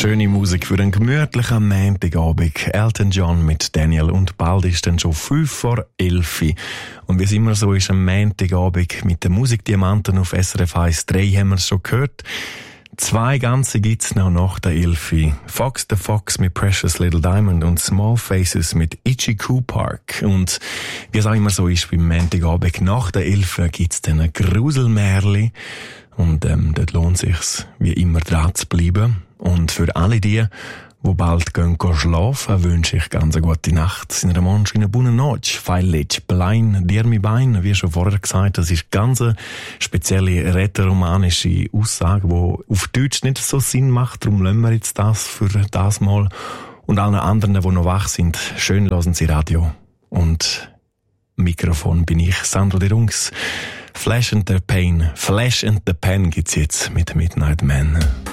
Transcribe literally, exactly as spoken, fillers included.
Schöne Musik für einen gemütlichen Montagabend. Elton John mit Daniel und bald ist dann schon fünf vor elf. Und wie es immer so ist, am Montagabend mit den Musikdiamanten auf S R F eins drei haben wir es schon gehört. Zwei ganze gibt's noch nach der Elfi. Fox the Fox mit Precious Little Diamond und Small Faces mit Ichiku Park. Und wie es auch immer so ist, beim Montagabend nach der Elfi gibt's dann ein Gruselmärli. Und ähm, dort lohnt sich's, wie immer dran zu bleiben. Und für alle die, die bald gehen, gehen schlafen, wünsche ich ganz eine gute Nacht. In einer Mann eine buona noche. Feillich, blein, dir mi bein. Wie schon vorher gesagt, das ist ganz eine spezielle rätoromanische Aussage, die auf Deutsch nicht so Sinn macht. Darum lassen wir jetzt das für das Mal. Und allen anderen, die noch wach sind, schön hören Sie Radio. Und Mikrofon bin ich, Sandro de Rungs. Flash and the Pain, Flash and the Pen gibt's jetzt mit Midnight Man.